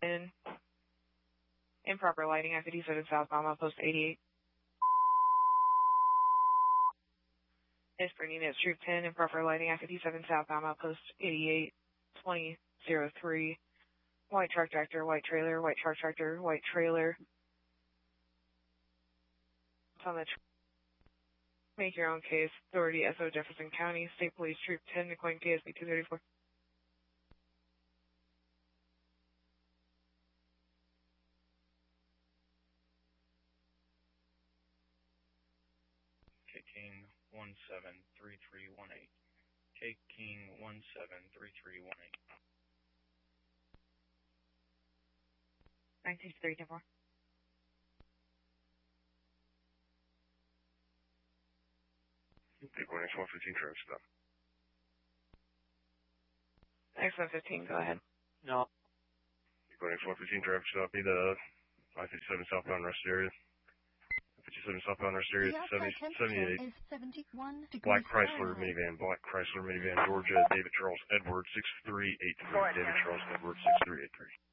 in improper lighting at 57 southbound outpost 88. Is bringing its Troop 10 improper lighting at 57 southbound outpost 88 2003. White truck tractor, white trailer, white truck tractor, white trailer. It's on the make your own case. Authority SO Jefferson County, State Police Troop 10, McCoy KSB 234. King 173318. K King 173318. 96324. Big one, X115 traffic stop. X115, go ahead. No. Big one, X115 traffic stop. Be the I-57 southbound rest area. 57 southbound rest area, 78. Is 71 Black Chrysler minivan, Georgia, David Charles Edwards, 6383. David Charles Edwards, 6383.